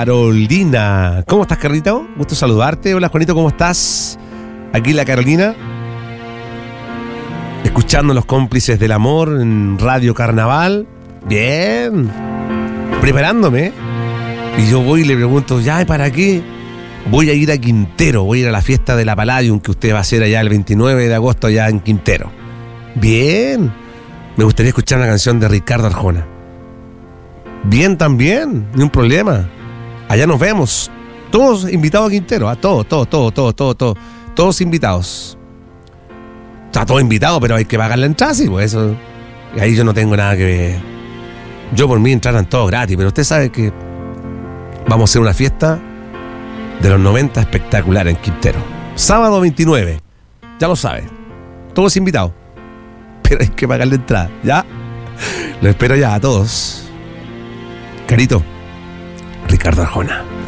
Carolina. ¿Cómo estás, Carlito? Gusto saludarte. Hola, Juanito, ¿cómo estás? Aquí la Carolina, escuchando Los Cómplices del Amor en Radio Carnaval. Bien. Preparándome. Y yo voy y le pregunto, ¿ya para qué? Voy a ir a Quintero, voy a ir a la fiesta de la Palladium que usted va a hacer allá el 29 de agosto allá en Quintero. Bien. Me gustaría escuchar una canción de Ricardo Arjona. Bien también, ni un problema. Allá nos vemos. Todos invitados a Quintero, a todos invitados. Está todo invitado, pero hay que pagar la entrada, sí, pues eso. Y ahí yo no tengo nada que ver. Yo por mí entraran todos gratis, pero usted sabe que vamos a hacer una fiesta de los 90 espectacular en Quintero. Sábado 29, ya lo sabe. Todos invitados. Pero hay que pagar la entrada, ¿ya? Lo espero ya a todos. Carito, Ricardo Arjona.